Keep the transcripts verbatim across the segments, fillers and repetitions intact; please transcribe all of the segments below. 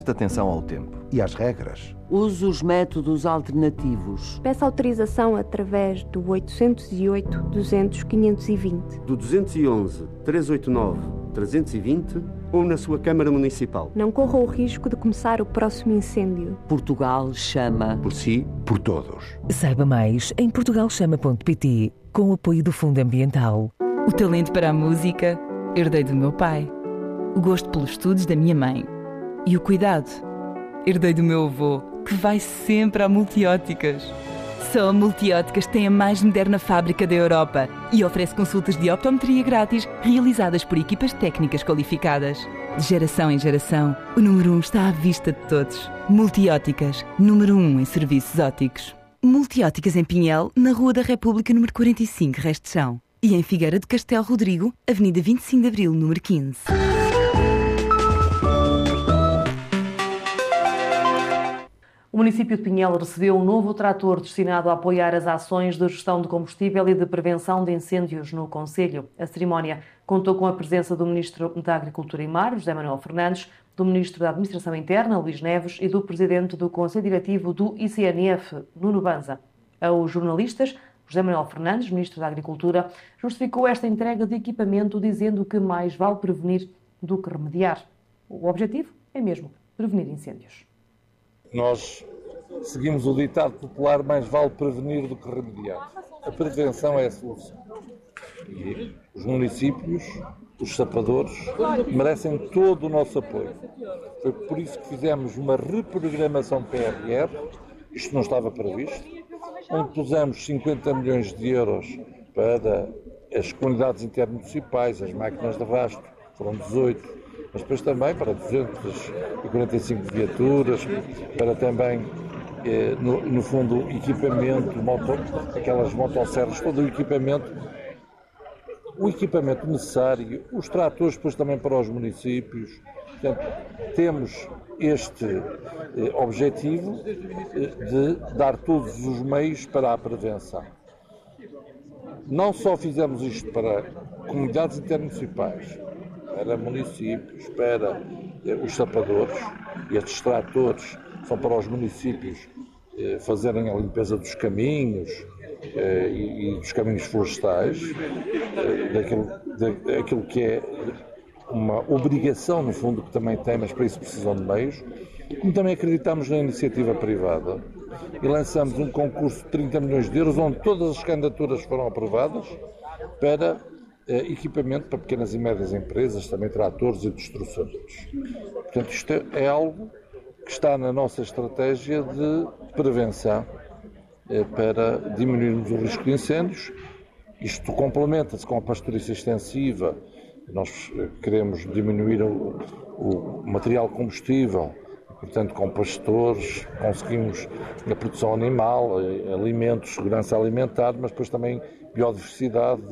Atenção ao tempo e às regras. Use os métodos alternativos. Peça autorização através do oitocentos e oito, duzentos, quinhentos e vinte. Do duzentos e onze, trezentos e oitenta e nove, trezentos e vinte ou na sua Câmara Municipal. Não corra o risco de começar o próximo incêndio. Portugal chama. Por si, por todos. Saiba mais em portugal chama ponto pt, com o apoio do Fundo Ambiental. O talento para a música herdei do meu pai. O gosto pelos estudos da minha mãe. E o cuidado herdei do meu avô, que vai sempre a Multióticas. Só a Multióticas tem a mais moderna fábrica da Europa e oferece consultas de optometria grátis realizadas por equipas técnicas qualificadas. De geração em geração, o número um está à vista de todos. Multióticas, número um em serviços ópticos. Multióticas em Pinhel, na Rua da República, número quarenta e cinco, Restechão. E em Figueira de Castelo Rodrigo, Avenida vinte e cinco de Abril, número quinze. O município de Pinhel recebeu um novo trator destinado a apoiar as ações de gestão de combustível e de prevenção de incêndios no concelho. A cerimónia contou com a presença do Ministro da Agricultura e Mar, José Manuel Fernandes, do Ministro da Administração Interna, Luís Neves, e do Presidente do Conselho Diretivo do I C N F, Nuno Banza. Aos jornalistas, José Manuel Fernandes, Ministro da Agricultura, justificou esta entrega de equipamento dizendo que mais vale prevenir do que remediar. O objetivo é mesmo prevenir incêndios. Nós seguimos o ditado popular, mais vale prevenir do que remediar. A prevenção é a solução. E os municípios, os sapadores, merecem todo o nosso apoio. Foi por isso que fizemos uma reprogramação P R R, isto não estava previsto, onde pusemos cinquenta milhões de euros para as comunidades intermunicipais, as máquinas de rastro, foram dezoito, mas depois também para duzentas e quarenta e cinco viaturas, para também, eh, no, no fundo, equipamento, motor, aquelas motosserras, todo o equipamento, o equipamento necessário, os tratores depois também para os municípios. Portanto, temos este eh, objetivo eh, de dar todos os meios para a prevenção. Não só fizemos isto para comunidades intermunicipais, para municípios, para eh, os sapadores, e estes tratores são para os municípios eh, fazerem a limpeza dos caminhos eh, e, e dos caminhos florestais, eh, daquilo, da, daquilo que é uma obrigação, no fundo, que também tem, mas para isso precisam de meios. Como também acreditamos na iniciativa privada e lançamos um concurso de trinta milhões de euros, onde todas as candidaturas foram aprovadas para equipamento para pequenas e médias empresas, também tratores e destruções. Portanto, isto é algo que está na nossa estratégia de prevenção para diminuirmos o risco de incêndios. Isto complementa-se com a pastouriça extensiva. Nós queremos diminuir o, o material combustível, portanto, com pastores, conseguimos a produção animal, alimentos, segurança alimentar, mas depois também biodiversidade.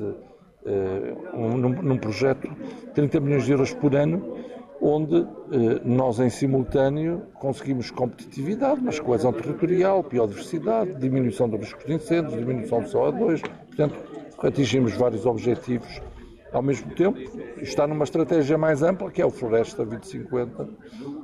Uh, um, num, num projeto de trinta milhões de euros por ano, onde uh, nós em simultâneo conseguimos competitividade, mas coesão territorial, biodiversidade, diminuição do risco de incêndios, diminuição do C O dois, portanto atingimos vários objetivos ao mesmo tempo. Está numa estratégia mais ampla, que é o Floresta vinte cinquenta, uh,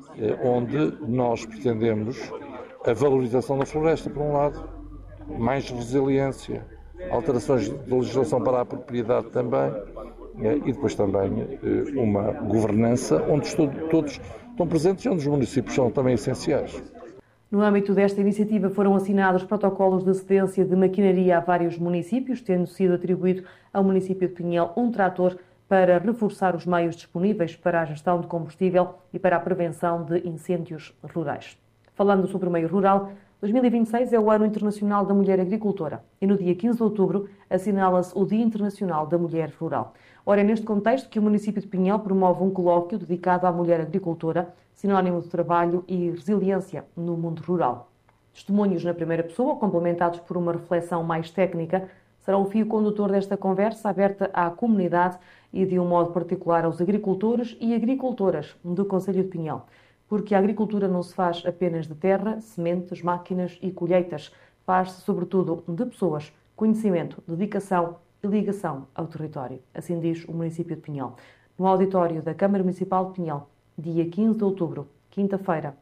onde nós pretendemos a valorização da floresta, por um lado, mais resiliência, alterações de legislação para a propriedade também, e depois também uma governança onde todos estão presentes e onde os municípios são também essenciais. No âmbito desta iniciativa foram assinados protocolos de cedência de maquinaria a vários municípios, tendo sido atribuído ao município de Pinhel um trator para reforçar os meios disponíveis para a gestão de combustível e para a prevenção de incêndios rurais. Falando sobre o meio rural, dois mil e vinte e seis é o Ano Internacional da Mulher Agricultora e no dia quinze de outubro assinala-se o Dia Internacional da Mulher Rural. Ora, é neste contexto que o município de Pinhel promove um colóquio dedicado à mulher agricultora, sinónimo de trabalho e resiliência no mundo rural. Testemunhos na primeira pessoa, complementados por uma reflexão mais técnica, serão o fio condutor desta conversa aberta à comunidade e de um modo particular aos agricultores e agricultoras do Concelho de Pinhel. Porque a agricultura não se faz apenas de terra, sementes, máquinas e colheitas. Faz-se, sobretudo, de pessoas, conhecimento, dedicação e ligação ao território. Assim diz o município de Pinhel. No auditório da Câmara Municipal de Pinhel, dia quinze de outubro, quinta-feira,